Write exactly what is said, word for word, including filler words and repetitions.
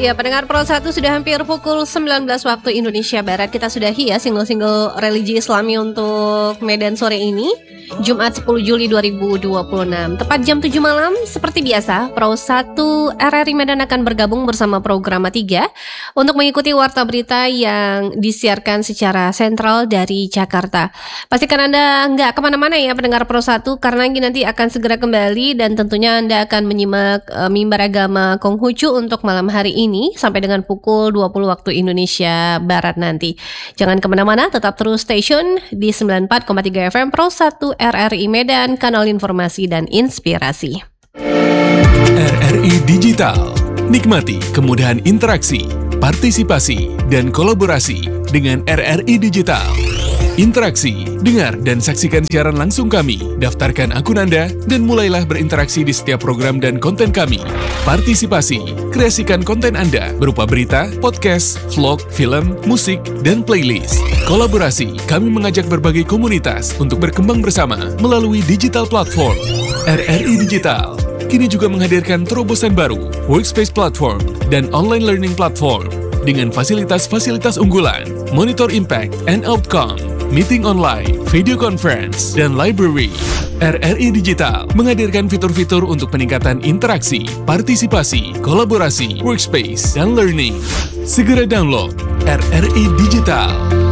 Ya, pendengar Pro satu sudah hampir pukul sembilan belas waktu Indonesia Barat. Kita sudahi ya single-single religi Islami untuk Medan sore ini, Jumat sepuluh Juli dua ribu dua puluh enam. Tepat jam tujuh malam, seperti biasa, Pro satu R R I Medan akan bergabung bersama Programa tiga untuk mengikuti warta berita yang disiarkan secara sentral dari Jakarta. Pastikan Anda nggak kemana-mana ya pendengar Pro satu, karena ini nanti akan segera kembali dan tentunya Anda akan menyimak uh, mimbar agama Konghucu untuk malam hari ini sampai dengan pukul dua puluh waktu Indonesia Barat nanti. Jangan kemana-mana, tetap terus station di sembilan puluh empat koma tiga F M Pro satu R R I Medan, kanal informasi dan inspirasi. R R I Digital. Nikmati kemudahan interaksi, partisipasi, dan kolaborasi dengan R R I Digital. Interaksi, dengar dan saksikan siaran langsung kami, daftarkan akun Anda, dan mulailah berinteraksi di setiap program dan konten kami. Partisipasi, kreasikan konten Anda berupa berita, podcast, vlog, film, musik, dan playlist. Kolaborasi, kami mengajak berbagai komunitas untuk berkembang bersama melalui digital platform. R R I Digital kini juga menghadirkan terobosan baru, workspace platform, dan online learning platform dengan fasilitas-fasilitas unggulan, monitor impact and outcome, meeting online, video conference, dan library. R R I Digital menghadirkan fitur-fitur untuk peningkatan interaksi, partisipasi, kolaborasi, workspace, dan learning. Segera download R R I Digital.